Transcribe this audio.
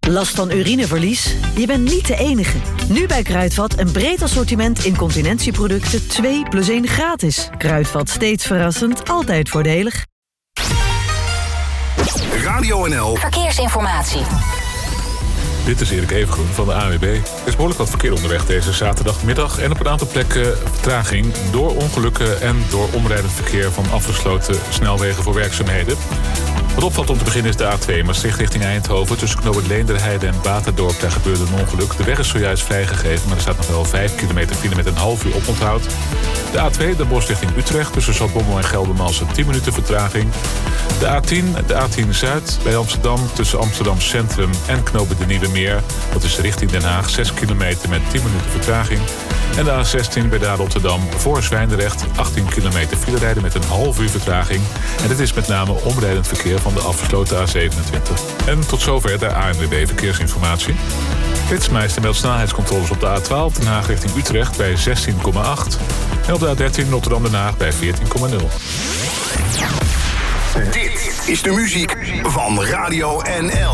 Last van urineverlies? Je bent niet de enige. Nu bij Kruidvat een breed assortiment incontinentieproducten 2+1 gratis. Kruidvat, steeds verrassend, altijd voordelig. Radio NL Verkeersinformatie. Dit is Erik Evengroen van de ANWB. Er is behoorlijk wat verkeer onderweg deze zaterdagmiddag. En op een aantal plekken vertraging door ongelukken en door omrijdend verkeer van afgesloten snelwegen voor werkzaamheden. Wat opvalt om te beginnen is de A2 Maastricht richting Eindhoven. Tussen knooppunt Leenderheide en Baterdorp, daar gebeurde een ongeluk. De weg is zojuist vrijgegeven, maar er staat nog wel 5 kilometer file met een half uur oponthoud. De A2 Den Bosch richting Utrecht tussen Zaltbommel en Geldermalsen 10 minuten vertraging. De A10 Zuid bij Amsterdam tussen Amsterdam Centrum en knooppunt de Nieuwe Meer. Dat is richting Den Haag 6 kilometer met 10 minuten vertraging. En de A16 bij Daar Rotterdam voor Zwijndrecht 18 kilometer file rijden met een half uur vertraging. En dit is met name omrijdend verkeer van de afgesloten A27. En tot zover de ANWB Verkeersinformatie. Flitsmeister meldt snelheidscontroles op de A12 Den Haag richting Utrecht bij 16,8. En op de A13 Rotterdam Den Haag bij 14,0. Dit is de muziek van Radio NL.